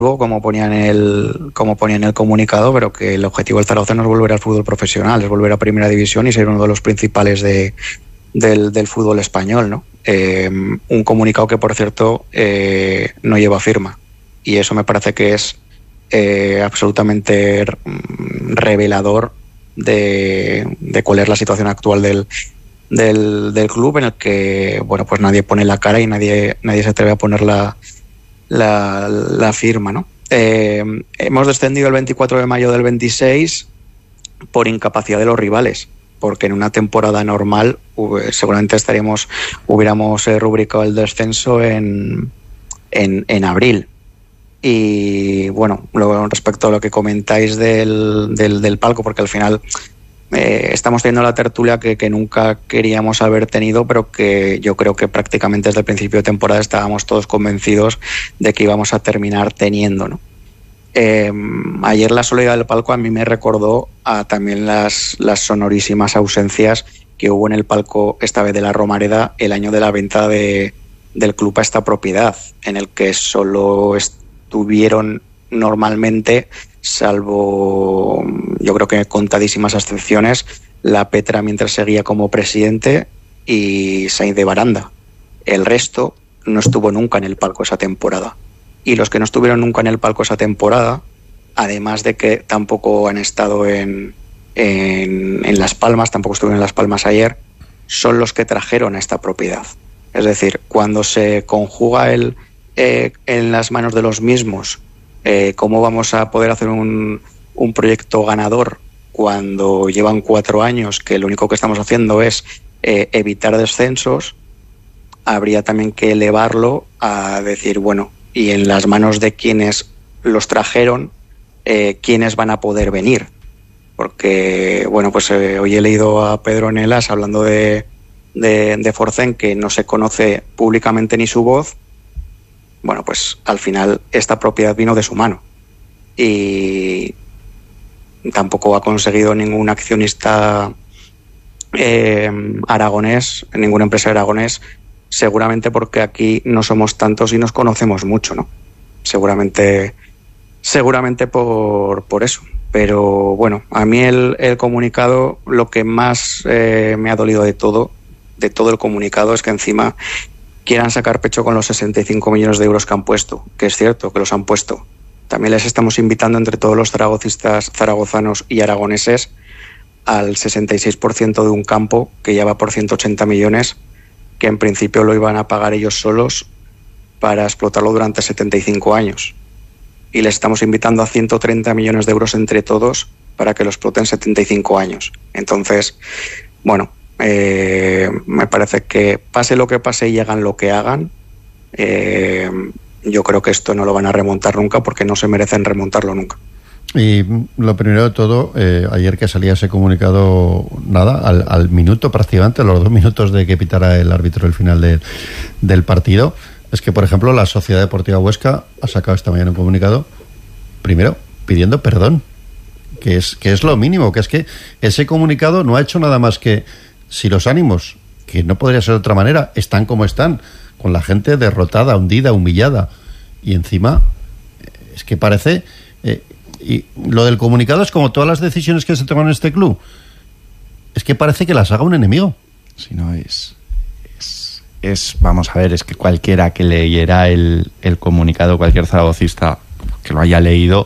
como ponía en el comunicado, pero que el objetivo del Zaragoza no es volver al fútbol profesional, es volver a Primera División y ser uno de los principales del fútbol español, ¿no? Un comunicado que, por cierto, no lleva firma, y eso me parece que es absolutamente revelador de cuál es la situación actual del club, en el que, bueno, pues nadie pone la cara y nadie se atreve a poner la firma, ¿no? Hemos descendido el 24 de mayo del 26 por incapacidad de los rivales, porque en una temporada normal seguramente hubiéramos rubricado el descenso en abril. Y bueno, luego respecto a lo que comentáis del palco, porque al final estamos teniendo la tertulia que nunca queríamos haber tenido, pero que yo creo que prácticamente desde el principio de temporada estábamos todos convencidos de que íbamos a terminar teniendo, ¿no? Ayer la soledad del palco a mí me recordó a también las sonorísimas ausencias que hubo en el palco, esta vez de la Romareda, el año de la venta del club a esta propiedad, en el que solo estuvieron normalmente, salvo yo creo que contadísimas excepciones, la Petra mientras seguía como presidente y Sainz de Baranda. El resto no estuvo nunca en el palco esa temporada. Y los que no estuvieron nunca en el palco esa temporada, además de que tampoco han estado en Las Palmas, tampoco estuvieron en Las Palmas ayer, son los que trajeron a esta propiedad. Es decir, cuando se conjuga en las manos de los mismos, cómo vamos a poder hacer un proyecto ganador cuando llevan 4 años que lo único que estamos haciendo es evitar descensos, habría también que elevarlo a decir, bueno, y en las manos de quienes los trajeron, quiénes van a poder venir. Porque, bueno, pues hoy he leído a Pedro Nelas hablando de Forcén, que no se conoce públicamente ni su voz. Bueno, pues al final esta propiedad vino de su mano y tampoco ha conseguido ningún accionista aragonés, ningún empresario aragonés, seguramente porque aquí no somos tantos y nos conocemos mucho, ¿no? Seguramente por eso. Pero bueno, a mí el comunicado, lo que más me ha dolido de todo el comunicado es que encima quieran sacar pecho con los 65 millones de euros que han puesto, que es cierto que los han puesto. También les estamos invitando entre todos los zaragozanos y aragoneses al 66% de un campo que ya va por 180 millones, que en principio lo iban a pagar ellos solos para explotarlo durante 75 años. Y les estamos invitando a 130 millones de euros entre todos para que lo exploten 75 años. Entonces, bueno, me parece que pase lo que pase y hagan lo que hagan, yo creo que esto no lo van a remontar nunca, porque no se merecen remontarlo nunca. Y lo primero de todo, ayer que salía ese comunicado, nada, al minuto prácticamente, a los 2 minutos de que pitara el árbitro el final del partido, es que, por ejemplo, la Sociedad Deportiva Huesca ha sacado esta mañana un comunicado, primero, pidiendo perdón, que es lo mínimo, que es que ese comunicado no ha hecho nada más que, si los ánimos, que no podría ser de otra manera, están como están, con la gente derrotada, hundida, humillada, y encima es que parece, y lo del comunicado es como todas las decisiones que se toman en este club, es que parece que las haga un enemigo. Si no es vamos a ver, es que cualquiera que leyera el comunicado, cualquier zaragocista que lo haya leído,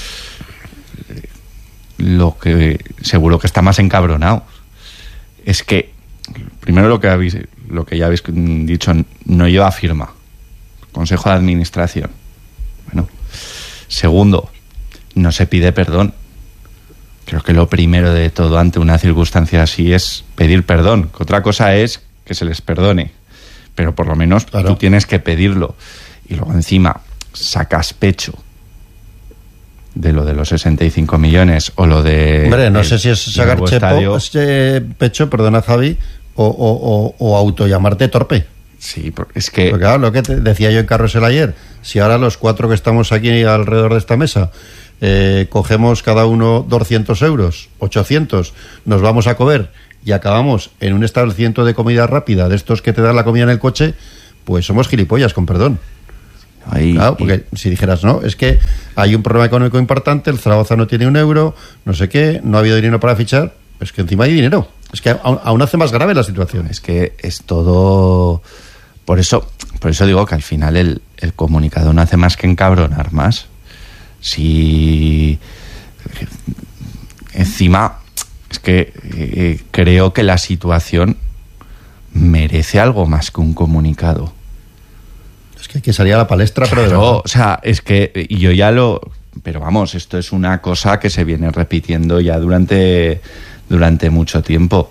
lo que seguro que está más encabronado es que, primero, lo que ya habéis dicho, no lleva firma, Consejo de Administración. Bueno, segundo, no se pide perdón. Creo que lo primero de todo ante una circunstancia así es pedir perdón, que otra cosa es que se les perdone, pero por lo menos claro, tú tienes que pedirlo. Y luego encima sacas pecho de lo de los 65 millones o lo de... Hombre, no sé si es sacar pecho, perdona Javi, o autollamarte torpe. Sí, es que... Porque claro, lo que te decía yo en Carrusel ayer, si ahora los 4 que estamos aquí alrededor de esta mesa cogemos cada uno 200 euros, 800, nos vamos a comer y acabamos en un establecimiento de comida rápida, de estos que te dan la comida en el coche, pues somos gilipollas, con perdón. Claro, porque si dijeras, no, es que hay un problema económico importante, el Zaragoza no tiene €1, no sé qué, no ha habido dinero para fichar, es que encima hay dinero. Es que aún hace más grave la situación. Es que es todo... Por eso digo que al final el comunicado no hace más que encabronar más. Si... Encima, es que creo que la situación merece algo más que un comunicado. Es que hay que salir a la palestra, claro, pero de verdad. O sea, es que yo ya lo... Pero vamos, esto es una cosa que se viene repitiendo ya durante mucho tiempo.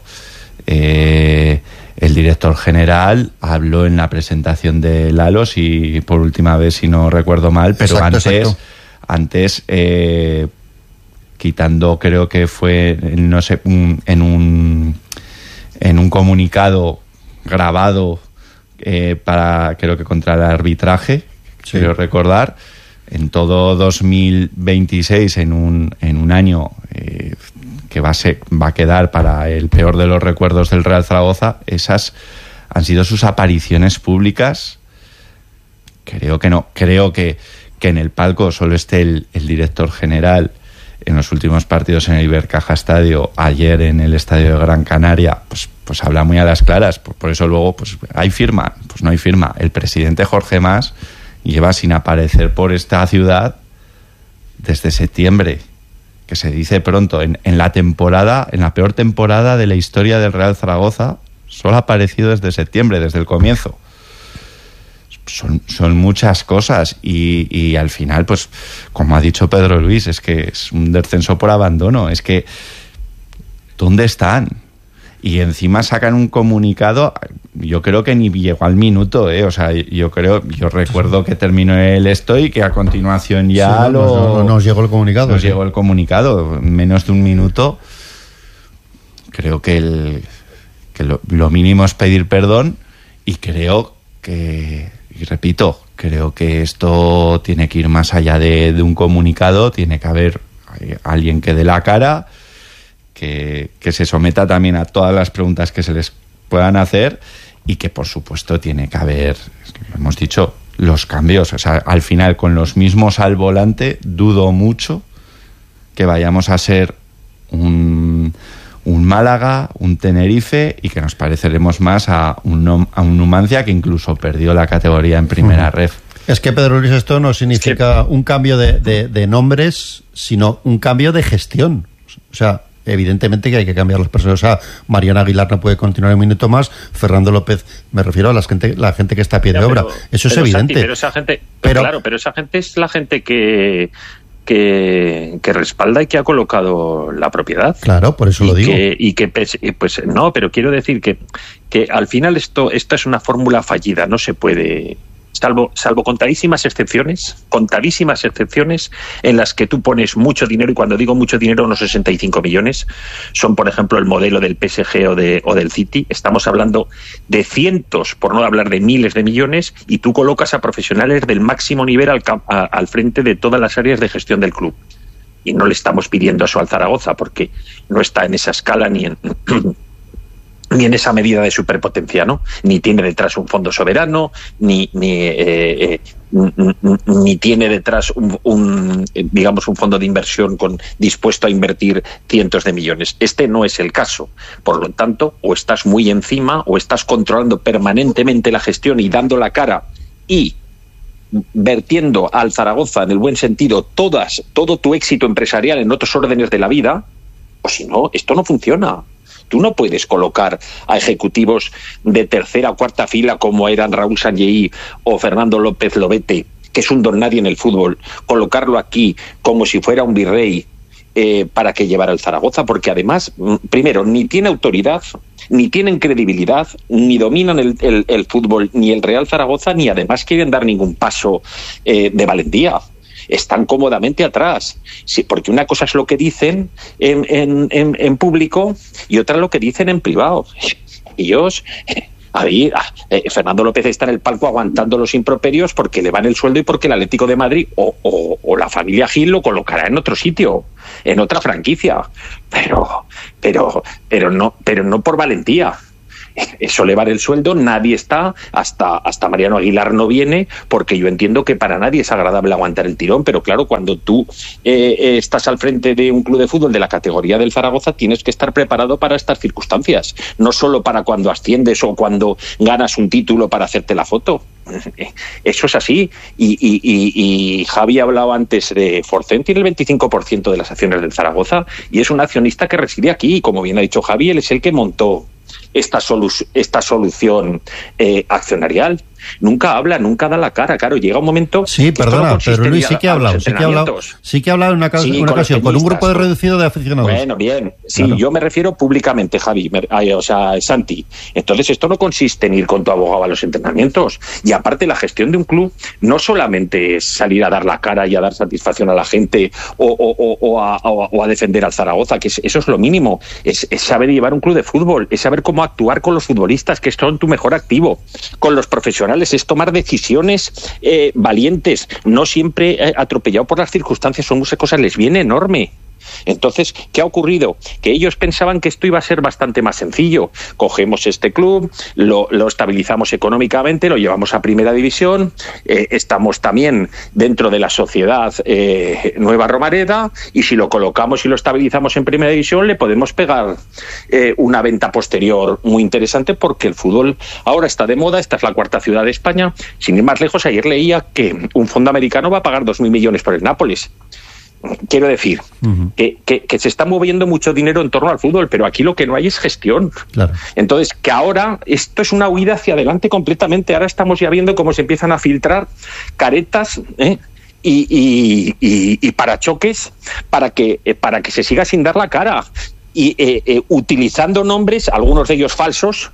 El director general habló en la presentación de Lalos y por última vez, si no recuerdo mal, pero antes quitando, creo que fue, no sé, en un comunicado grabado creo que contra el arbitraje, sí. Quiero recordar, en todo 2026, en un año que va a quedar para el peor de los recuerdos del Real Zaragoza, esas han sido sus apariciones públicas. Creo que no, creo que en el palco solo esté el director general en los últimos partidos en el Ibercaja Estadio, ayer en el Estadio de Gran Canaria, pues habla muy a las claras. Por eso luego, pues hay firma, pues no hay firma. El presidente Jorge Mas lleva sin aparecer por esta ciudad desde septiembre, que se dice pronto, en la temporada, en la peor temporada de la historia del Real Zaragoza, solo ha aparecido desde septiembre, desde el comienzo. Son muchas cosas y al final, pues como ha dicho Pedro Luis, es que es un descenso por abandono. Es que ¿dónde están? Y encima sacan un comunicado, yo creo que ni llegó al minuto, o sea, yo recuerdo que terminó el esto y que a continuación ya sí, nos llegó el comunicado. Nos llegó el comunicado, menos de un minuto. Creo que lo mínimo es pedir perdón y creo que, y repito, creo que esto tiene que ir más allá de un comunicado, tiene que haber alguien que dé la cara, que se someta también a todas las preguntas que se les puedan hacer y que por supuesto tiene que haber, lo hemos dicho, los cambios. O sea, al final con los mismos al volante dudo mucho que vayamos a ser un Málaga, un Tenerife y que nos pareceremos más a un Numancia que incluso perdió la categoría en primera ref. Es que, Pedro Luis, esto no significa un cambio de nombres, sino un cambio de gestión. O sea, evidentemente que hay que cambiar las personas. O sea, Mariano Aguilar no puede continuar un minuto más, Fernando López, me refiero a la gente que está a pie de obra. Eso es evidente. Santi, pero esa gente, claro, pero esa gente es la gente que respalda y que ha colocado la propiedad. Claro, por eso lo digo. Pues no, pero quiero decir que al final esto es una fórmula fallida, no se puede, salvo contadísimas excepciones en las que tú pones mucho dinero, y cuando digo mucho dinero, unos 65 millones, son por ejemplo el modelo del PSG o del City. Estamos hablando de cientos, por no hablar de miles de millones, y tú colocas a profesionales del máximo nivel al frente de todas las áreas de gestión del club. Y no le estamos pidiendo eso al Zaragoza, porque no está en esa escala ni en esa medida de superpotencia, ¿no? Ni tiene detrás un fondo soberano, ni tiene detrás un fondo de inversión dispuesto a invertir cientos de millones. Este no es el caso. Por lo tanto, o estás muy encima, o estás controlando permanentemente la gestión y dando la cara y vertiendo al Zaragoza, en el buen sentido, todo tu éxito empresarial en otros órdenes de la vida, o si no, esto no funciona. Tú no puedes colocar a ejecutivos de tercera o cuarta fila como eran Raúl Sanlleí o Fernando López Lobete, que es un don nadie en el fútbol, colocarlo aquí como si fuera un virrey para que llevara el Zaragoza, porque además, primero, ni tiene autoridad, ni tienen credibilidad, ni dominan el fútbol, ni el Real Zaragoza, ni además quieren dar ningún paso de valentía. Están cómodamente atrás. Sí, porque una cosa es lo que dicen en público y otra lo que dicen en privado. Ellos, ahí, Fernando López está en el palco aguantando los improperios porque le van el sueldo y porque el Atlético de Madrid o la familia Gil lo colocará en otro sitio, en otra franquicia. Pero no por valentía. eso elevar el sueldo, nadie está, hasta Mariano Aguilar no viene, porque yo entiendo que para nadie es agradable aguantar el tirón, pero claro, cuando tú estás al frente de un club de fútbol de la categoría del Zaragoza, tienes que estar preparado para estas circunstancias, no solo para cuando asciendes o cuando ganas un título para hacerte la foto. Eso es así. Y Javi hablaba antes de Forcén, tiene el 25% de las acciones del Zaragoza y es un accionista que reside aquí, y como bien ha dicho Javi, él es el que montó esta solución accionarial. Nunca habla, nunca da la cara. Claro, llega un momento... Sí, perdona, Pedro Luis, sí que ha hablado en una ocasión, con un grupo reducido de aficionados. Bueno, bien. Sí, claro. Yo me refiero públicamente, Javi, o sea, Santi. Entonces, esto no consiste en ir con tu abogado a los entrenamientos. Y aparte, la gestión de un club no solamente es salir a dar la cara y a dar satisfacción a la gente o a defender al Zaragoza, que eso es lo mínimo. Es saber llevar un club de fútbol, es saber cómo actuar con los futbolistas, que son tu mejor activo, con los profesionales, es tomar decisiones valientes, no siempre atropellado por las circunstancias. Son muchas cosas, les viene enorme. Entonces, ¿qué ha ocurrido? Que ellos pensaban que esto iba a ser bastante más sencillo. Cogemos este club, lo estabilizamos económicamente, lo llevamos a Primera División, estamos también dentro de la sociedad Nueva Romareda, y si lo colocamos y lo estabilizamos en Primera División, le podemos pegar una venta posterior muy interesante, porque el fútbol ahora está de moda. Esta es la cuarta ciudad de España. Sin ir más lejos, ayer leía que un fondo americano va a pagar 2.000 millones por el Nápoles. Quiero decir, que se está moviendo mucho dinero en torno al fútbol, pero aquí lo que no hay es gestión. Claro. Entonces, que ahora esto es una huida hacia adelante completamente. Ahora estamos ya viendo cómo se empiezan a filtrar caretas y parachoques para que se siga sin dar la cara. Y utilizando nombres, algunos de ellos falsos,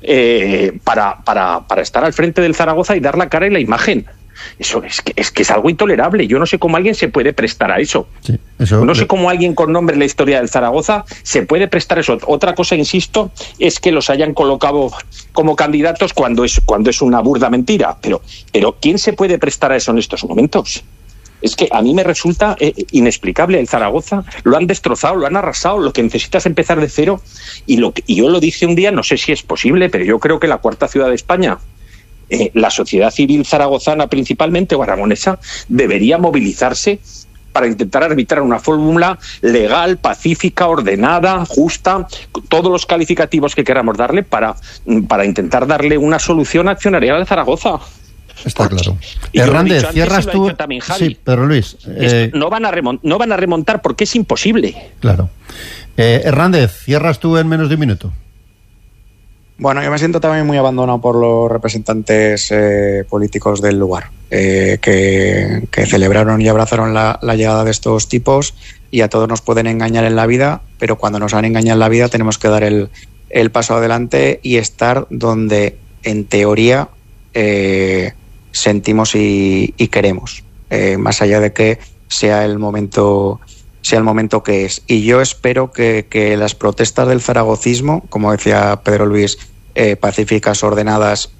para estar al frente del Zaragoza y dar la cara y la imagen. Eso es que es algo intolerable. Yo no sé cómo alguien se puede prestar a eso. Sí, no sé cómo alguien con nombre en la historia del Zaragoza se puede prestar a eso. Otra cosa, insisto, es que los hayan colocado como candidatos cuando es una burda mentira. Pero ¿quién se puede prestar a eso en estos momentos? Es que a mí me resulta inexplicable. El Zaragoza lo han destrozado, lo han arrasado. Lo que necesitas es empezar de cero. Y yo lo dije un día, no sé si es posible, pero yo creo que la cuarta ciudad de España, la sociedad civil zaragozana principalmente, o aragonesa, debería movilizarse para intentar arbitrar una fórmula legal, pacífica, ordenada, justa, todos los calificativos que queramos darle para intentar darle una solución accionarial al Zaragoza. Está claro. Hernández, cierras tú. Sí, Pedro Luis. No van a remontar porque es imposible. Claro. Hernández, cierras tú en menos de un minuto. Bueno, yo me siento también muy abandonado por los representantes políticos del lugar, que celebraron y abrazaron la llegada de estos tipos, y a todos nos pueden engañar en la vida, pero cuando nos han engañado en la vida tenemos que dar el paso adelante y estar donde, en teoría, sentimos y queremos, más allá de que sea el momento que es. Y yo espero que las protestas del zaragocismo, como decía Pedro Luis, pacíficas, ordenadas,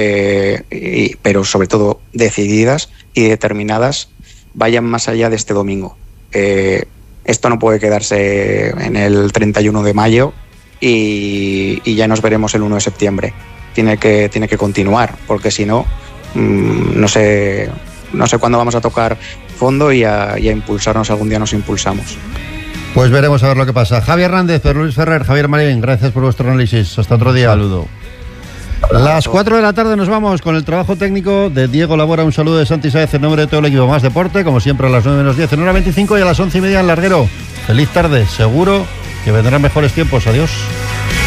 pero sobre todo decididas y determinadas, vayan más allá de este domingo. Esto no puede quedarse en el 31 de mayo y ya nos veremos el 1 de septiembre. Tiene que continuar, porque si no, no sé cuándo vamos a tocar fondo y a impulsarnos. Algún día nos impulsamos. Pues veremos a ver lo que pasa. Javier Hernández, Pedro Luis Ferrer, Javier Marín, gracias por vuestro análisis. Hasta otro día. Saludo. Las 4 de la tarde nos vamos con el trabajo técnico de Diego Labora. Un saludo de Santi Sáez en nombre de todo el equipo Más Deporte, como siempre a las 9 menos 10 en hora 25 y a las 11:30 en Larguero. Feliz tarde, seguro que vendrán mejores tiempos. Adiós.